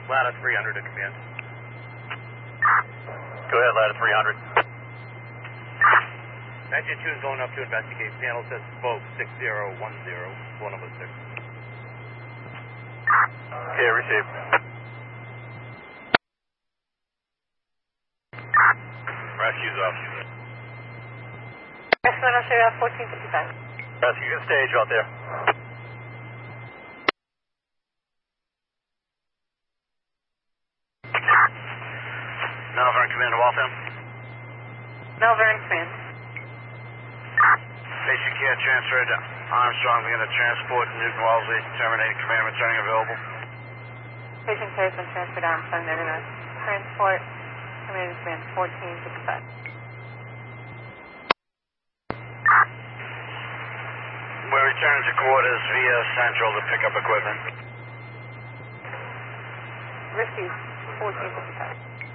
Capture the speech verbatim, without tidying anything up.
Ladder three hundred to command. Go ahead, ladder three hundred. Engine two is going up to investigate. Panel says spoke six zero one zero, floor number six. Okay, received. Rescue's up. Rescue, fourteen fifty-five. Rescue, good stage out there. Malvern, Commander Waltham. Malvern, command. Basic care transferred to Armstrong, begin the transport to Newton Wellesley, terminating command, returning available. Patient care has been transferred to Armstrong. They're going to transport, terminating command fourteen fifty-five. We're returning to quarters via Central to pick up equipment. Rescue, fourteen fifty-five.